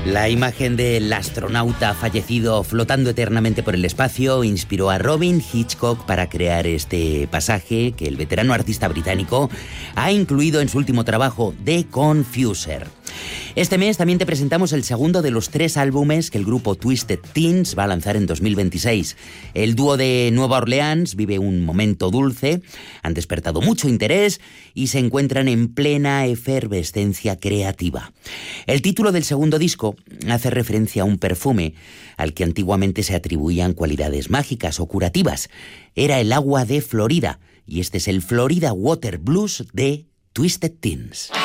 La imagen del astronauta fallecido flotando eternamente por el espacio inspiró a Robin Hitchcock para crear este pasaje que el veterano artista británico ha incluido en su último trabajo, The Confuser. Este mes también te presentamos el segundo de los 3 álbumes que el grupo Twisted Teens va a lanzar en 2026. El dúo de Nueva Orleans vive un momento dulce, han despertado mucho interés y se encuentran en plena efervescencia creativa. El título del segundo disco hace referencia a un perfume al que antiguamente se atribuían cualidades mágicas o curativas. Era el agua de Florida, y este es el Florida Water Blues de Twisted Teens.